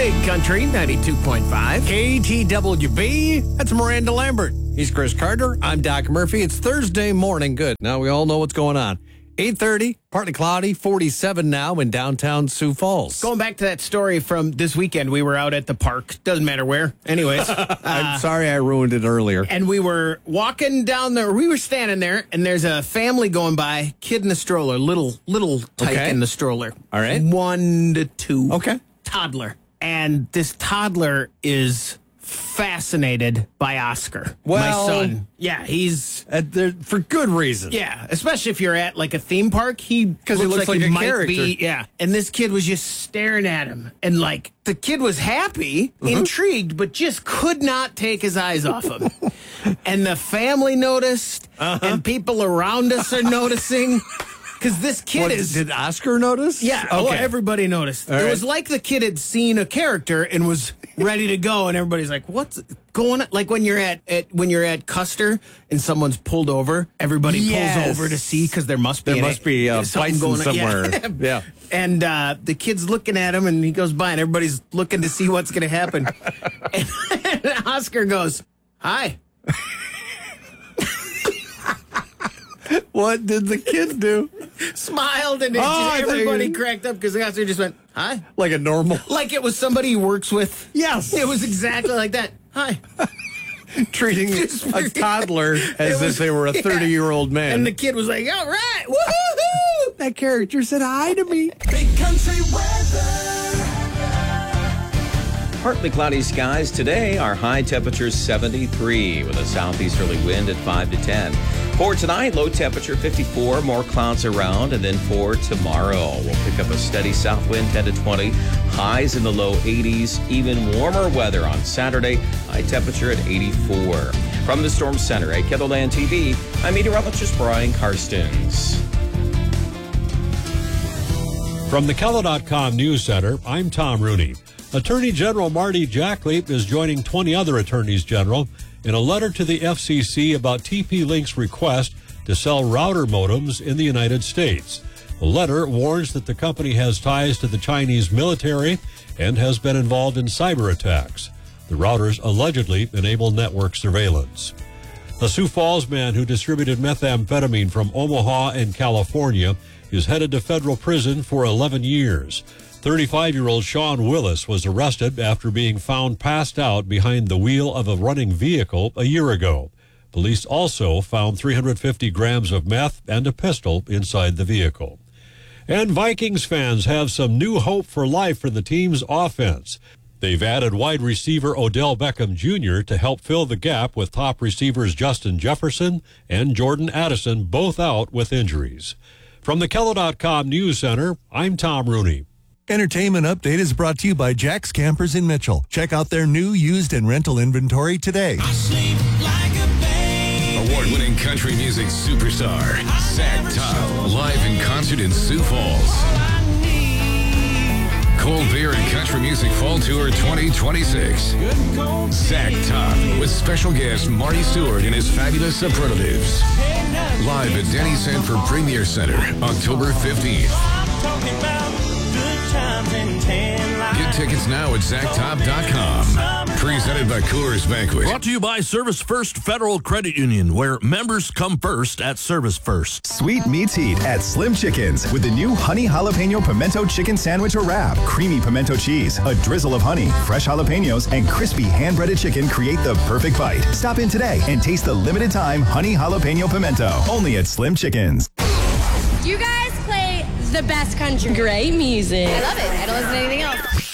Big Country 92.5. KTWB. That's Miranda Lambert. He's Chris Carter. I'm Doc Murphy. It's Thursday morning. Good. Now we all know what's going on. 8:30, partly cloudy, 47 now in downtown Sioux Falls. Going back to that story from this weekend, we were out at the park. Doesn't matter where. Anyways. I'm sorry I ruined it earlier. And we were walking down there. We were standing there, and there's a family going by, kid in the stroller, little tyke Okay. in the stroller. All right. 1 to 2. Okay. Toddler. And this toddler is fascinated by Oscar, Well, my son. Yeah, he's... For good reason. Yeah, especially if you're at like a theme park. Because he looks like a might character. be. Yeah, and this kid was just staring at him, and like the kid was happy, intrigued, but just could not take his eyes off him. And the family noticed, and people around us are noticing. Because this kid Did Oscar notice? Yeah, Okay. everybody noticed. All It right. was like the kid had seen a character and was ready to go, and everybody's like, "What's going on?" Like when you're at Custer and someone's pulled over, everybody Yes. pulls over to see because there must be something something somewhere. Yeah. Yeah. And the kid's looking at him, and he goes by, and everybody's looking to see what's going to happen. and Oscar goes, "Hi." What did the kid do? Smiled, and I thought everybody you- cracked up because the Oscar just went, "Hi." Like a normal. Like it was somebody he works with. Yes. It was exactly like that. Hi. Treating a toddler as if they were a 30-year-old man. And the kid was like, "All right, woohoo!" that character said hi to me. Big Country weather. Partly cloudy skies today. Our high temperature 73 with a southeasterly wind at 5 to 10. For tonight, low temperature 54, more clouds around. And then for tomorrow, we'll pick up a steady south wind 10 to 20. Highs in the low 80s. Even warmer weather on Saturday. High temperature at 84. From the Storm Center at Kettleland TV, I'm meteorologist Brian Karstens. From the Keller.com News Center, I'm Tom Rooney. Attorney General Marty Jackley is joining 20 other attorneys general in a letter to the FCC about TP-Link's request to sell router modems in the United States. The letter warns that the company has ties to the Chinese military and has been involved in cyber attacks. The routers allegedly enable network surveillance. A Sioux Falls man who distributed methamphetamine from Omaha and California is headed to federal prison for 11 years. 35-year-old Sean Willis was arrested after being found passed out behind the wheel of a running vehicle a year ago. Police also found 350 grams of meth and a pistol inside the vehicle. And Vikings fans have some new hope for life for the team's offense. They've added wide receiver Odell Beckham Jr. to help fill the gap with top receivers Justin Jefferson and Jordan Addison, both out with injuries. From the Keller.com News Center, I'm Tom Rooney. Entertainment Update is brought to you by Jack's Campers in Mitchell. Check out their new, used, and rental inventory today. Award-winning country music superstar, Zach Top, live in concert in Sioux Falls. Cold Beer and Country Music Fall Tour 2026. Zach Top with special guest Marty Stewart and his fabulous superlatives. Live at Denny Sanford Premier Center, October 15th. Get tickets now at ZachTop.com. Presented by Coors Banquet. Brought to you by Service First Federal Credit Union, where members come first at Service First. Sweet meets heat at Slim Chickens with the new Honey Jalapeno Pimento Chicken Sandwich or Wrap. Creamy pimento cheese, a drizzle of honey, fresh jalapenos, and crispy hand-breaded chicken create the perfect bite. Stop in today and taste the limited time Honey Jalapeno Pimento. Only at Slim Chickens. You guys play the best country. Great music. I love it. I don't listen to anything else.